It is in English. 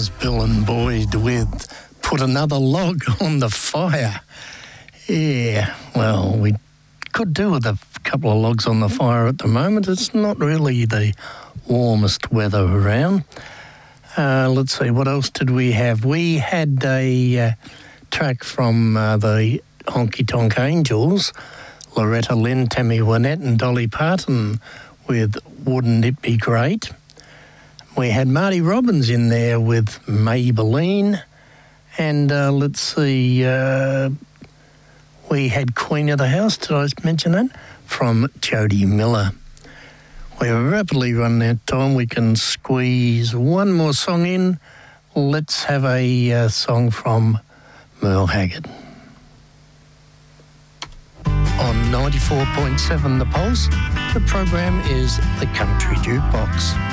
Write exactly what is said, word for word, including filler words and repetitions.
was Bill and Boyd with Put Another Log on the Fire. Yeah, well, we could do with a couple of logs on the fire at the moment. It's not really the warmest weather around. Uh, let's see, what else did we have? We had a uh, track from uh, the Honky Tonk Angels, Loretta Lynn, Tammy Wynette and Dolly Parton with Wouldn't It Be Great? We had Marty Robbins in there with Maybelline. And uh, let's see, uh, we had Queen of the House, did I mention that? From Jody Miller. We're rapidly running out of time. We can squeeze one more song in. Let's have a uh, song from Merle Haggard. On ninety-four point seven The Pulse, the program is The Country Jukebox.